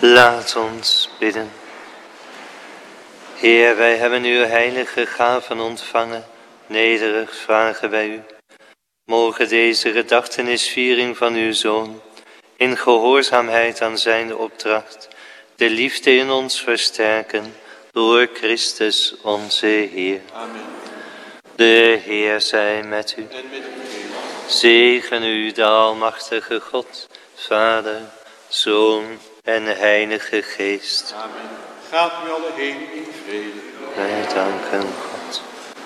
Laat ons bidden. Heer, wij hebben uw heilige gaven ontvangen. Nederig vragen wij u. Mogen deze gedachtenisviering van uw Zoon, in gehoorzaamheid aan zijn opdracht, de liefde in ons versterken, door Christus onze Heer. Amen. De Heer zij met u. En met uw geest. Zegen u de almachtige God, Vader, Zoon en Heilige Geest. Amen. Gaat u alle heen in vrede. Wij danken